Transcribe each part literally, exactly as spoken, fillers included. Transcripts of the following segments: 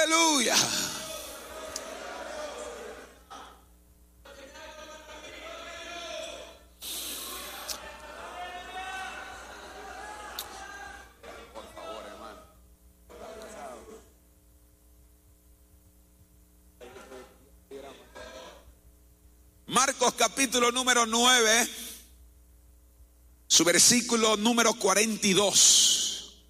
Aleluya. Marcos capítulo número nueve, su versículo número cuarenta y dos.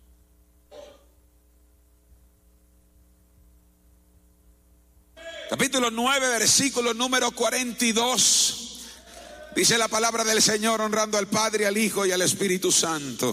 Capítulo nueve, versículo número cuarenta y dos. Dice la palabra del Señor, honrando al Padre, al Hijo y al Espíritu Santo.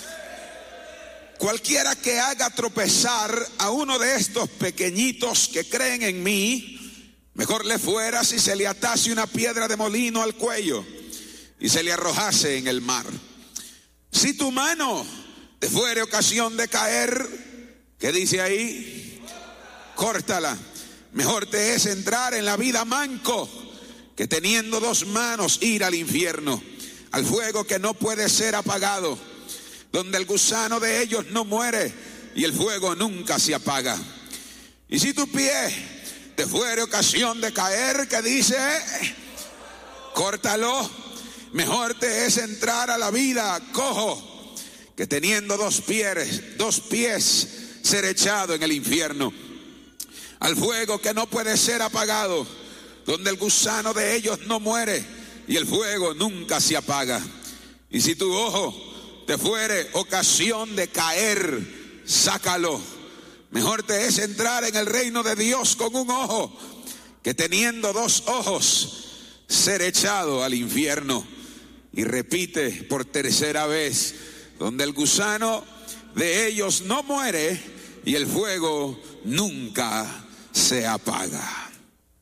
Cualquiera que haga tropezar a uno de estos pequeñitos que creen en mí, mejor le fuera si se le atase una piedra de molino al cuello y se le arrojase en el mar. Si tu mano te fuere ocasión de caer, ¿qué dice ahí? Córtala. Mejor te es entrar en la vida manco que teniendo dos manos ir al infierno, al fuego que no puede ser apagado, donde el gusano de ellos no muere y el fuego nunca se apaga. Y si tu pie te fuere ocasión de caer, ¿qué dice? Córtalo. Mejor te es entrar a la vida cojo que teniendo dos pies, dos pies ser echado en el infierno, al fuego que no puede ser apagado, donde el gusano de ellos no muere y el fuego nunca se apaga. Y si tu ojo te fuere ocasión de caer, sácalo. Mejor te es entrar en el reino de Dios con un ojo que teniendo dos ojos ser echado al infierno. Y repite por tercera vez, donde el gusano de ellos no muere y el fuego nunca se apaga.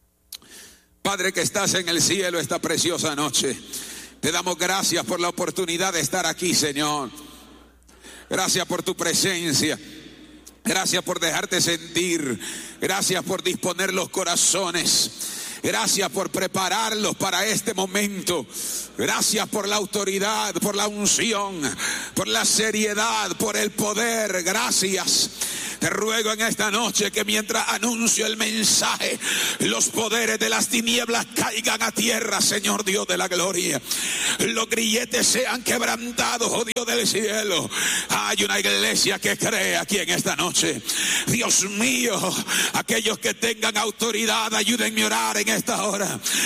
Padre que estás en el cielo esta preciosa noche, te damos gracias por la oportunidad de estar aquí, Señor. Gracias por tu presencia. Gracias por dejarte sentir. Gracias por disponer los corazones. Gracias por prepararlos para este momento. Gracias por la autoridad, por la unción, por la seriedad, por el poder. Gracias. Te ruego en esta noche que mientras anuncio el mensaje, los poderes de las tinieblas caigan a tierra, Señor Dios de la gloria. Los grilletes sean quebrantados, oh Dios del cielo. Hay una iglesia que cree aquí en esta noche. Dios mío, aquellos que tengan autoridad, ayúdenme a orar en esta hora.